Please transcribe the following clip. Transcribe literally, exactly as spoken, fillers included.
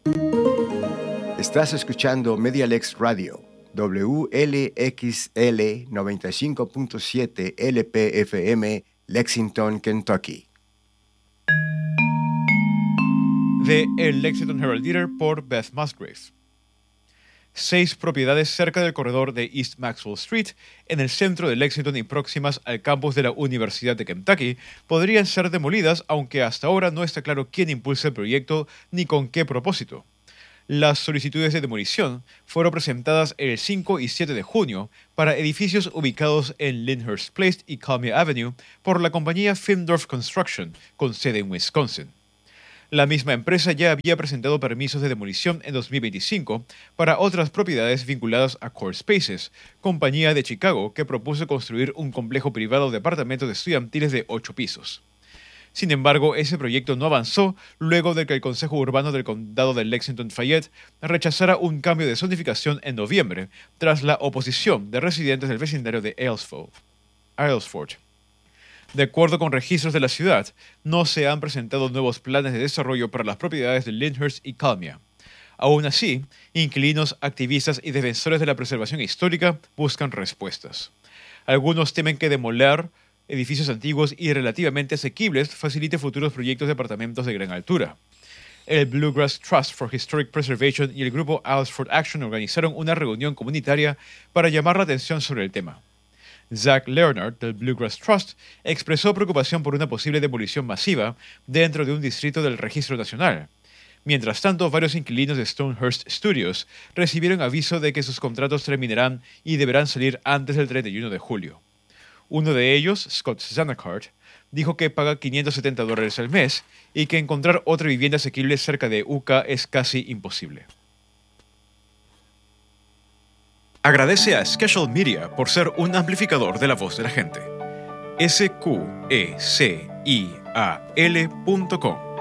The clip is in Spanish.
Estás escuchando MediaLex Radio, W L X L noventa y cinco punto siete L P F M, Lexington, Kentucky. De El Lexington Herald Leader por Beth Musgrave. Seis propiedades cerca del corredor de East Maxwell Street, en el centro de Lexington y próximas al campus de la Universidad de Kentucky, podrían ser demolidas, aunque hasta ahora no está claro quién impulsa el proyecto ni con qué propósito. Las solicitudes de demolición fueron presentadas el cinco y siete de junio para edificios ubicados en Lyndhurst Place y Kalmia Avenue por la compañía Findorf Construction, con sede en Wisconsin. La misma empresa ya había presentado permisos de demolición en dos mil veinticinco para otras propiedades vinculadas a Core Spaces, compañía de Chicago que propuso construir un complejo privado de apartamentos estudiantiles de ocho pisos. Sin embargo, ese proyecto no avanzó luego de que el Consejo Urbano del Condado de Lexington-Fayette rechazara un cambio de zonificación en noviembre, tras la oposición de residentes del vecindario de Aylesford. De acuerdo con registros de la ciudad, no se han presentado nuevos planes de desarrollo para las propiedades de Lyndhurst y Kalmia. Aún así, inquilinos, activistas y defensores de la preservación histórica buscan respuestas. Algunos temen que demoler edificios antiguos y relativamente asequibles facilite futuros proyectos de apartamentos de gran altura. El Bluegrass Trust for Historic Preservation y el grupo Aylesford Action organizaron una reunión comunitaria para llamar la atención sobre el tema. Zach Leonard, del Bluegrass Trust, expresó preocupación por una posible demolición masiva dentro de un distrito del Registro Nacional. Mientras tanto, varios inquilinos de Stonehurst Studios recibieron aviso de que sus contratos terminarán y deberán salir antes del treinta y uno de julio. Uno de ellos, Scott Zanacart, dijo que paga quinientos setenta dólares al mes y que encontrar otra vivienda asequible cerca de U C A es casi imposible. Agradece a Schedule Media por ser un amplificador de la voz de la gente. S Q E C I A L punto com